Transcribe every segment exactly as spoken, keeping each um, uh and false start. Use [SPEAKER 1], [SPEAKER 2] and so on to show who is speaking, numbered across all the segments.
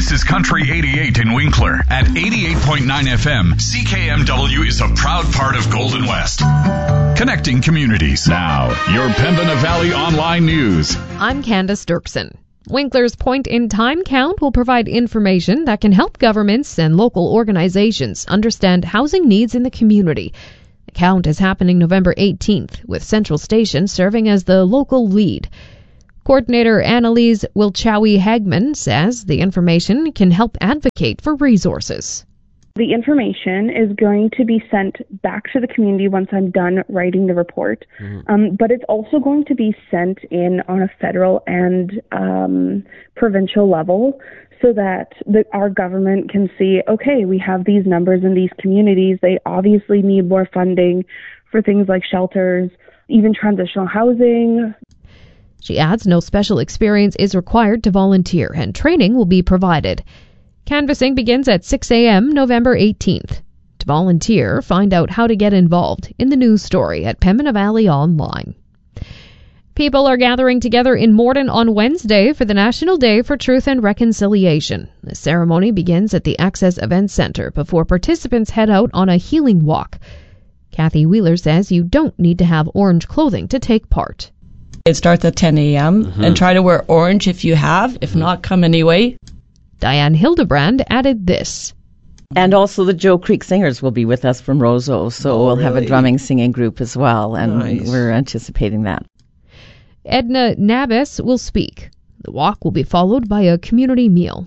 [SPEAKER 1] This is Country eighty-eight in Winkler. At eighty-eight point nine F M, C K M W is a proud part of Golden West. Connecting communities. Now, your Pembina Valley Online News.
[SPEAKER 2] I'm Candace Dirksen. Winkler's point-in-time count will provide information that can help governments and local organizations understand housing needs in the community. The count is happening November eighteenth, with Central Station serving as the local lead. Coordinator Annalise Wilchowy-Hagman says the information can help advocate for resources.
[SPEAKER 3] The information is going to be sent back to the community once I'm done writing the report, mm-hmm. um, but it's also going to be sent in on a federal and um, provincial level so that the, our government can see, okay, we have these numbers in these communities. They obviously need more funding for things like shelters, even transitional housing.
[SPEAKER 2] She adds no special experience is required to volunteer, and training will be provided. Canvassing begins at six a.m. November eighteenth. To volunteer, find out how to get involved in the news story at Pembina Valley Online. People are gathering together in Morden on Wednesday for the National Day for Truth and Reconciliation. The ceremony begins at the Access Events Centre before participants head out on a healing walk. Kathy Wheeler says you don't need to have orange clothing to take part.
[SPEAKER 4] It starts at ten a.m. Mm-hmm. and try to wear orange if you have. If not, come anyway.
[SPEAKER 2] Diane Hildebrand added this.
[SPEAKER 5] And also the Joe Creek Singers will be with us from Roseau, so oh, we'll really? have a drumming singing group as well, and nice. We're anticipating that.
[SPEAKER 2] Edna Nabis will speak. The walk will be followed by a community meal.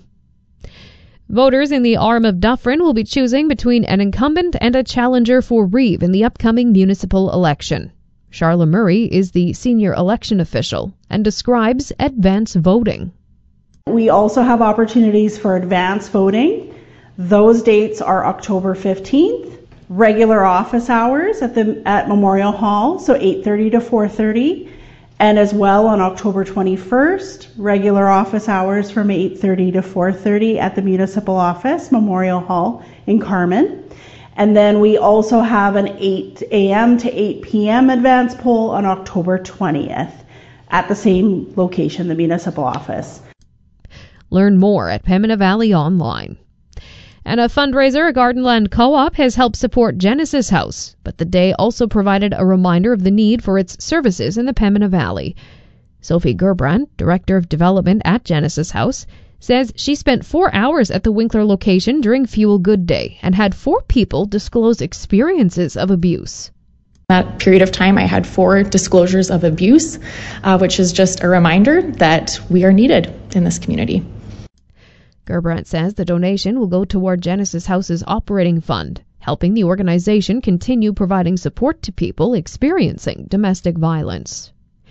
[SPEAKER 2] Voters in the Arm of Dufferin will be choosing between an incumbent and a challenger for Reeve in the upcoming municipal election. Charla Murray is the senior election official and describes advance voting.
[SPEAKER 6] We also have opportunities for advance voting. Those dates are October fifteenth, regular office hours at the at Memorial Hall, so eight thirty to four thirty, and as well on October twenty-first, regular office hours from eight thirty to four thirty at the municipal office, Memorial Hall in Carman. And then we also have an eight a.m. to eight p.m. advance poll on October twentieth at the same location, the municipal office.
[SPEAKER 2] Learn more at Pembina Valley Online. And a fundraiser, Gardenland Co-op, has helped support Genesis House, but the day also provided a reminder of the need for its services in the Pembina Valley. Sophie Gerbrandt, Director of Development at Genesis House, says she spent four hours at the Winkler location during Fuel Good Day and had four people disclose experiences of abuse.
[SPEAKER 7] That period of time, I had four disclosures of abuse, uh, which is just a reminder that we are needed in this community.
[SPEAKER 2] Gerbrandt says the donation will go toward Genesis House's operating fund, helping the organization continue providing support to people experiencing domestic violence.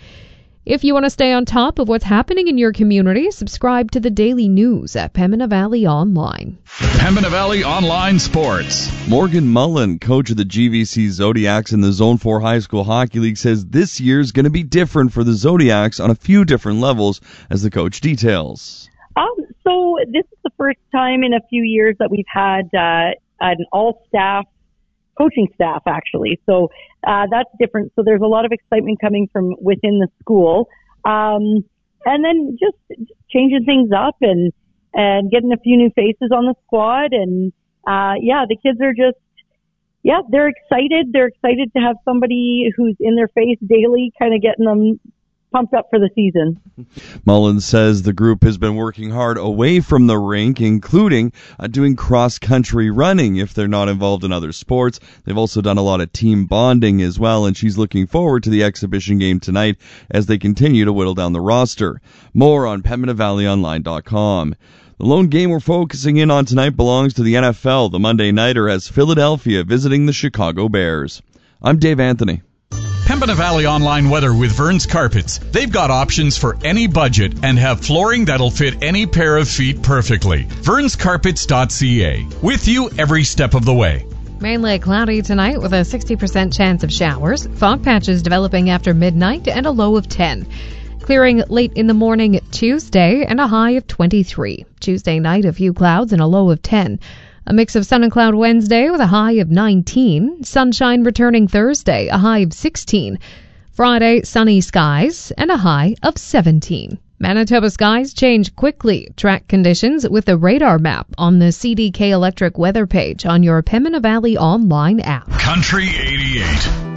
[SPEAKER 2] If you want to stay on top of what's happening in your community, subscribe to the daily news at Pembina Valley Online.
[SPEAKER 1] Pembina Valley Online Sports.
[SPEAKER 8] Morgan Mullen, coach of the G V C Zodiacs in the Zone four High School Hockey League, says this year's going to be different for the Zodiacs on a few different levels, as the coach details.
[SPEAKER 9] Um, so this is the first time in a few years that we've had uh, an all-staff coaching staff, actually. So uh, that's different. So there's a lot of excitement coming from within the school. Um, and then just, just changing things up and, and getting a few new faces on the squad. And, uh, yeah, the kids are just, yeah, they're excited. They're excited to have somebody who's in their face daily, kind of getting them pumped up for the season.
[SPEAKER 8] Mullins says the group has been working hard away from the rink, including uh, doing cross-country running if they're not involved in other sports. They've also done a lot of team bonding as well, and she's looking forward to the exhibition game tonight as they continue to whittle down the roster. More on Pembina Valley Online dot com. The lone game we're focusing in on tonight belongs to the N F L. The Monday Nighter has Philadelphia visiting the Chicago Bears. I'm Dave Anthony.
[SPEAKER 1] Pembina Valley Online weather with Vern's Carpets. They've got options for any budget and have flooring that'll fit any pair of feet perfectly. verns carpets dot c a. With you every step of the way.
[SPEAKER 2] Mainly cloudy tonight with a sixty percent chance of showers. Fog patches developing after midnight and a low of ten. Clearing late in the morning Tuesday and a high of twenty-three. Tuesday night, a few clouds and a low of ten. A mix of sun and cloud Wednesday with a high of nineteen. Sunshine returning Thursday, a high of sixteen. Friday, sunny skies and a high of seventeen. Manitoba skies change quickly. Track conditions with a radar map on the C D K Electric weather page on your Pembina Valley online app.
[SPEAKER 1] Country eighty-eight.